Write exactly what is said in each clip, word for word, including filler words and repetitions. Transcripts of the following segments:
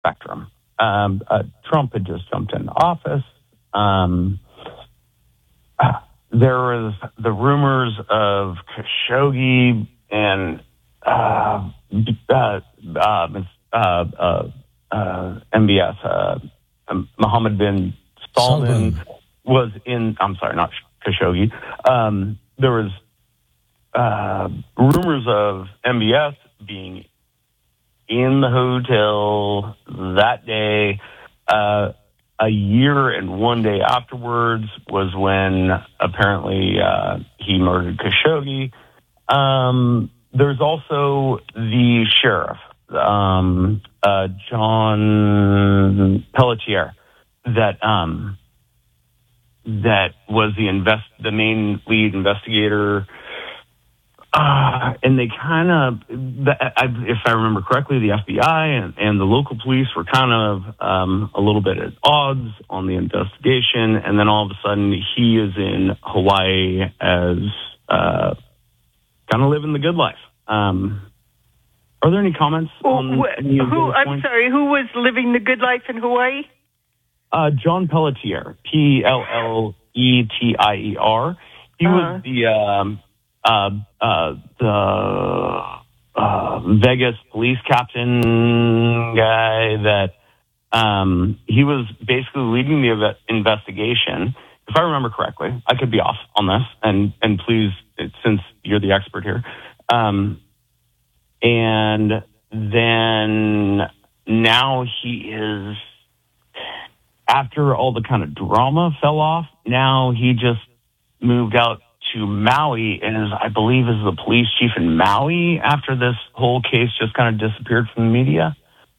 spectrum. Um, uh, Trump had just jumped into office. Um, uh, there was the rumors of Khashoggi and uh, uh, uh, uh, uh, uh, M B S, uh, um, Mohammed bin Salman, Salman was in, I'm sorry, not Khashoggi. Um, there was uh, rumors of M B S being in the hotel that day. Uh, a year and one day afterwards was when apparently uh, he murdered Khashoggi. Um, there's also the sheriff, um, uh, John Pelletier, that um, that was the invest the main lead investigator. Uh, and they kind of, if I remember correctly, the F B I and, and the local police were kind of um, a little bit at odds on the investigation. And then all of a sudden, he is in Hawaii as uh, kind of living the good life. Um, are there any comments well, on wh- any of who? those I'm points? sorry. Who was living the good life in Hawaii? Uh, John Pelletier, P L L E T I E R. He uh-huh. was the um, uh, uh, the uh, Vegas police captain guy that um, he was basically leading the ev- investigation. If I remember correctly, I could be off on this, and and please, since you're the expert here. Um, and then now he is, after all the kind of drama fell off, now he just moved out to Maui and is, I believe, is the police chief in Maui after this whole case just kind of disappeared from the media.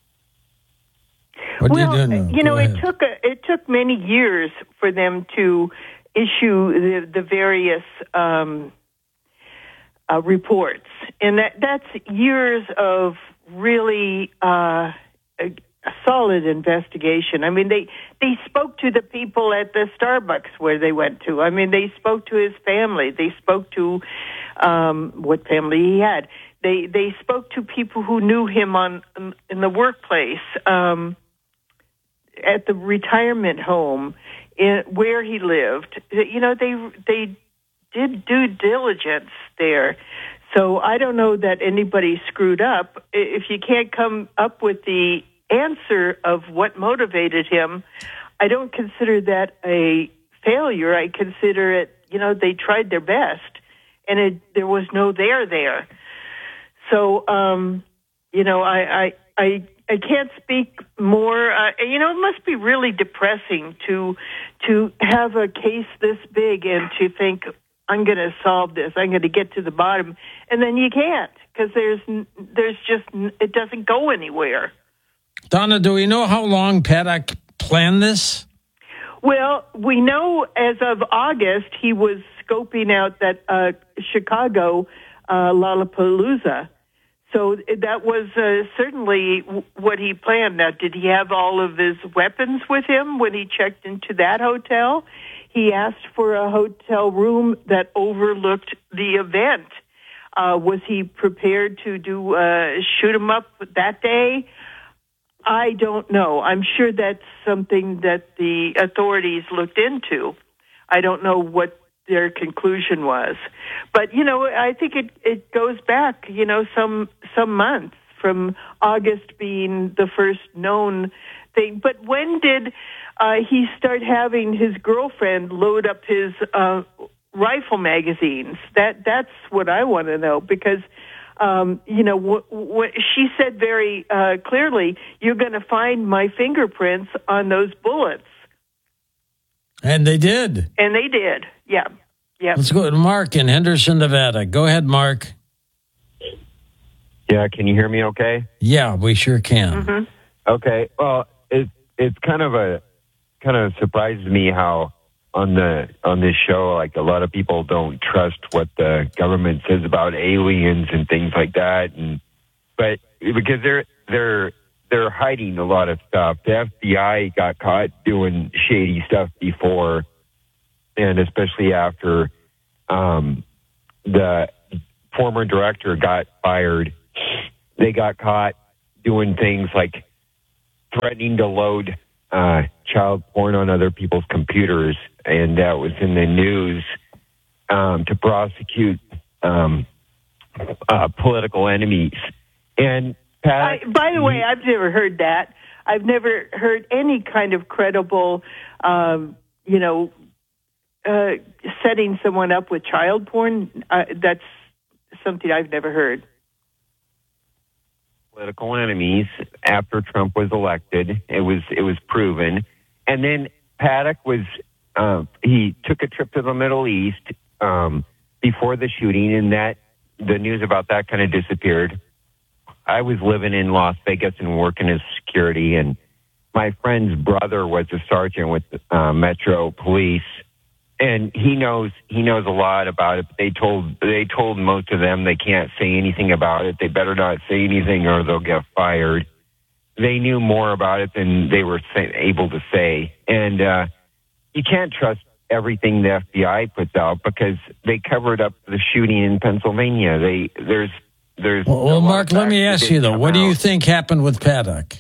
What well, do you do now? You know, Go it ahead. took a, it took many years for them to issue the, the various um, uh, reports, and that that's years of really uh, a, a solid investigation. I mean, they they spoke to the people at the Starbucks where they went to. I mean, they spoke to his family. They spoke to um, what family he had. They they spoke to people who knew him on in the workplace. Um, at the retirement home in, where he lived. You know, they they did due diligence there. So I don't know that anybody screwed up. If you can't come up with the answer of what motivated him, I don't consider that a failure. I consider it, you know, they tried their best, and it, there was no there there. So, um, you know, I... I, I I can't speak more. Uh, you know, it must be really depressing to to have a case this big and to think, I'm going to solve this, I'm going to get to the bottom, and then you can't because there's there's just it doesn't go anywhere. Donna, do we know how long Paddock planned this? Well, we know as of August he was scoping out that uh, Chicago uh, Lollapalooza. So that was uh, certainly what he planned. Now, did he have all of his weapons with him when he checked into that hotel? He asked for a hotel room that overlooked the event. Uh, was he prepared to do uh, shoot him up that day? I don't know. I'm sure that's something that the authorities looked into. I don't know what their conclusion was. But, you know, I think it, it goes back, you know, some some months from August being the first known thing. But when did uh, he start having his girlfriend load up his uh, rifle magazines? That That's what I want to know because, um, you know, w- w- she said very uh, clearly, you're going to find my fingerprints on those bullets. And they did. And they did, yeah. yeah. Let's go to Mark in Henderson, Nevada. Go ahead, Mark. Yeah, can you hear me okay? Yeah, we sure can. Mm-hmm. Okay, well, it, it's kind of a, kind of surprised me how on the, on this show, like a lot of people don't trust what the government says about aliens and things like that. And, but because they're, they're, they're hiding a lot of stuff. The F B I got caught doing shady stuff before, and especially after um, the former director got fired, they got caught doing things like threatening to load uh, child porn on other people's computers, and that was in the news um, to prosecute um, uh, political enemies. And Pat, I, by the way, I've never heard that. I've never heard any kind of credible, um, you know, uh, setting someone up with child porn. Uh, that's something I've never heard. Political enemies after Trump was elected. It was it was proven. And then Paddock was uh, he took a trip to the Middle East um, before the shooting, and that the news about that kind of disappeared. I was living in Las Vegas and working as security, and my friend's brother was a sergeant with uh, Metro Police, and he knows he knows a lot about it. But they told they told most of them they can't say anything about it. They better not say anything or they'll get fired. They knew more about it than they were say, able to say, and uh, you can't trust everything the F B I puts out because they covered up the shooting in Pennsylvania. They there's there's well, well Mark, let me ask you though, what do you think happened with Paddock?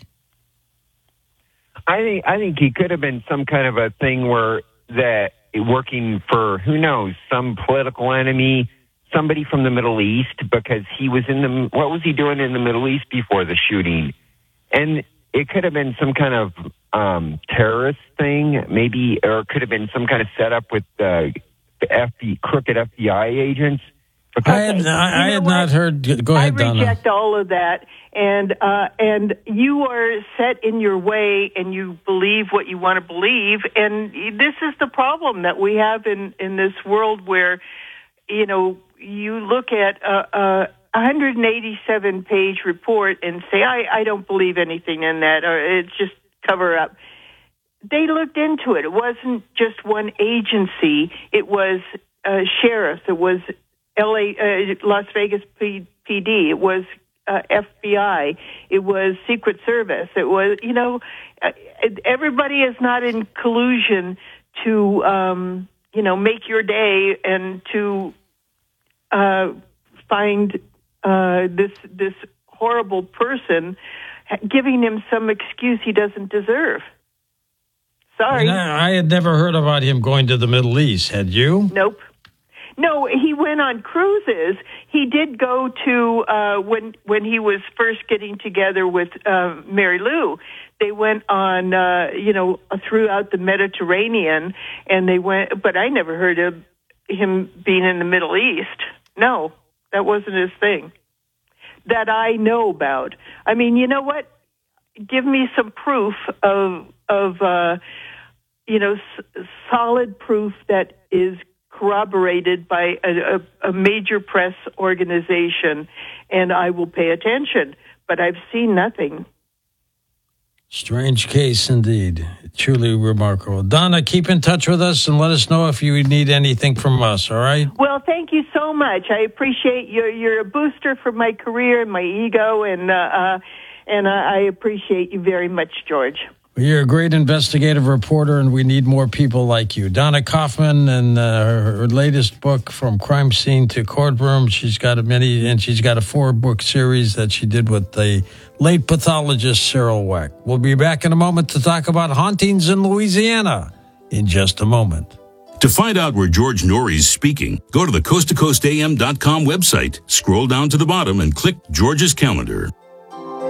I think I think he could have been some kind of a thing where that. Working for, who knows, some political enemy, somebody from the Middle East, because he was in the, what was he doing in the Middle East before the shooting? And it could have been some kind of um, terrorist thing, maybe, or it could have been some kind of setup with uh, F B I, crooked F B I agents. I had, I, I had not heard, go ahead, I Donna. reject all of that. And uh, and you are set in your way, and you believe what you want to believe. And this is the problem that we have in, in this world where, you know, you look at a, a one hundred eighty-seven page report and say, I, I don't believe anything in that, or it's just cover up. They looked into it. It wasn't just one agency. It was uh, sheriffs. It was L A, uh, Las Vegas P D. It was Uh, F B I, it was Secret Service, it was, you know, uh, everybody is not in collusion to, um, you know, make your day and to uh, find uh, this this horrible person, giving him some excuse he doesn't deserve. Sorry. I, I had never heard about him going to the Middle East. Had you? Nope. No, he went on cruises. He did go to, uh, when when he was first getting together with uh, Mary Lou, they went on, uh, you know, throughout the Mediterranean, and they went, but I never heard of him being in the Middle East. No, that wasn't his thing that I know about. I mean, you know what? Give me some proof of, of uh, you know, s- solid proof that is corroborated by a, a, a major press organization, and I will pay attention. But I've seen nothing. Strange case indeed. Truly remarkable. Donna, keep in touch with us and let us know if you need anything from us, all right? Well, thank you so much. I appreciate you. You're a booster for my career and my ego, and uh, uh, and I appreciate you very much, George. You're a great investigative reporter, and we need more people like you. Donna Kaufman, and uh, her, her latest book, From Crime Scene to Courtroom. She's got a many, and she's got a four-book series that she did with the late pathologist Cyril Weck. We'll be back in a moment to talk about hauntings in Louisiana in just a moment. To find out where George Norrie is speaking, go to the coast to coast a m dot com website, scroll down to the bottom, and click George's calendar.